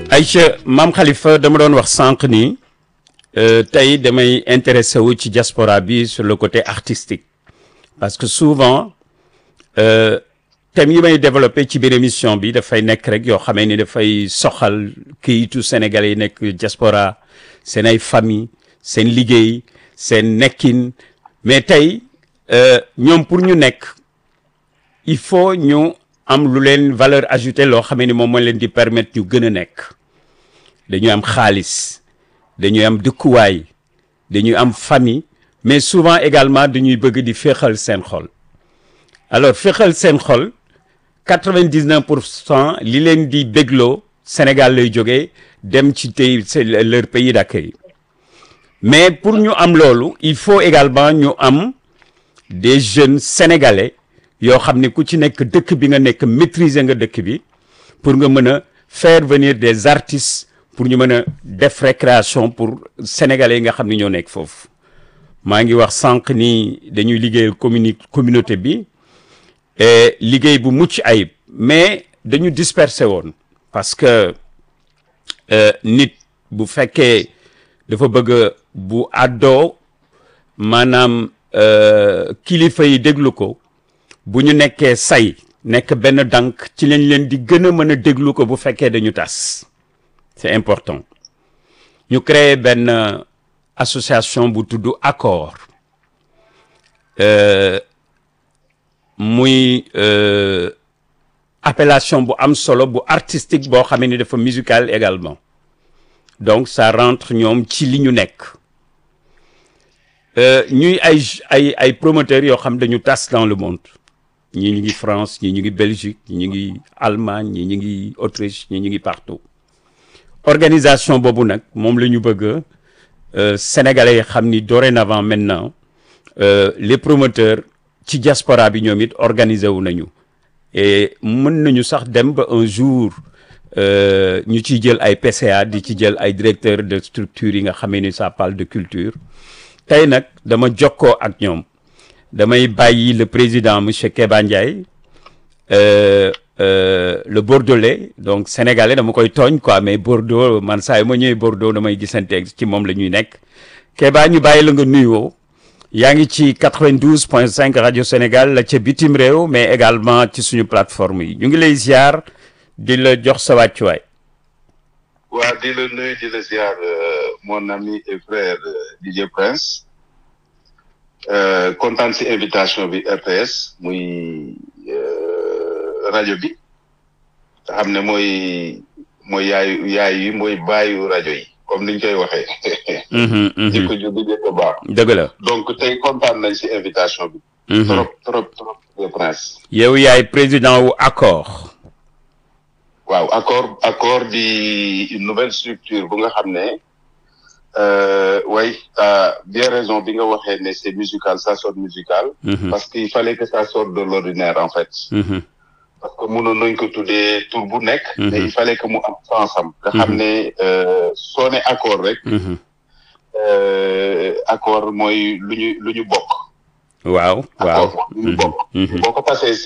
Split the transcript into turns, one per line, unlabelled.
Aïcha Mame Khalifa dama doon wax sànq ni tey damay intéressé wu ci diaspora bi sur le côté artistique parce que souvent thème yi may développé ci biir émission bi dafay nekk rek yoo xamee ni dafay soxal këyitu sénégalais yi nekk diaspora seen ay famille seen liggéey seen nekkin mais tey ñoom pour ñu nekk il faut ñu am lu leen valeur ajoutée loo xamee ni moom moo leen di permettre ñu gën a nekk dañuy am xaalis dañuy am dëkkuwaay dañuy am famille mais souvent également dañuy bëgg di féexal seen xol alors féexal seen xol 99% li leen di bégloo Sénégal lay jógee dem ci tey leur pays d'accueil mais pour ñu am loolu il faut également ñu am des jeunes sénégalais yoo xam ne ku ci nekk dëkk bi nga nekk maîtriser nga dëkk bi pour nga mën a faire venir des artistes pour ñu mën a def récréation pour sénégalais yi nga xam ne ñoo nekk foofu maa ngi wax sànq ni dañuy liggéey communauté bi et liggéey bu mucc ayib mais dañu dispersé woon parce que nit bu fekkee dafa bëgg bu àddoo maanaam kilifa yi déglu ko bu ñu nekkee say nekk benn dànk ci lañ leen di gën a mën a déglu ko bu fekkee dañu tas c'est important ñu créer benn association bu tudd Accord muy appellation bu am solo bu artistique boo xamee ni dafa musical également donc ça rentre ñoom ci li ñu nekk ñuy ay promoteurs yoo xam dañu tas dans le monde ñii ñu ngi France ñii ñu ngi Belgique ñii ñu ngi Allemagne ñii ñu ngi Autriche ñii ñu ngi partout organisation boobu nag moom la ñu bëgg sénégalais yi xam ni dorénavant maintenant les promoteurs ci diaspora bi ñoom it organisé wu nañu et mën nañu sax dem ba un jour ñu ciy jël ay PCA di ci jël ay directeurs de structure yi nga xamee ni ça parle de culture tey nag dama jokkoo ak ñoom damay bàyyi le président monsieur Kéba Ndiaye le Bordelais donc sénégalais dama koy tooñ quoi mais Bordeaux man saa yi ma ñëwee Bordeaux damay gisante ci moom la ñuy nekk Kéba ñu bàyyi la nga nuyoo yaa ngi ci 92.5 rajo Sénégal la ca bitim réew mais également ci suñu plateforme yi ñu ngi lay ziar di la jox sa wàccuwaay.
waa di la nuyu di la ziar mon ami et frère DJ Prince kontaan si invitation bi RTS muy rajo bi nga xam ne mooy yaay yi mooy baayu rajo yi comme niñ koy waxee. jikko ju di jëkk baax.
dëgg la
donc tey kontaan nañ si invitation bi. trop DJ Prince.
yow yaay président wu Accord.
waaw Accord di une nouvelle structure bu nga xam ne way t'as bien raison bi nga waxee ne c'est musical ça sort musical parce qu'il fallait que ça sorte de l'ordinaire en fait parce que mënoon nañ ko tuddee tur bu nekk mais il fallait que mu am sens-am nga xam ne soo ne Accord rek Accord mooy lu ñu bokk
waaw
lu ñu bokk boo ko passé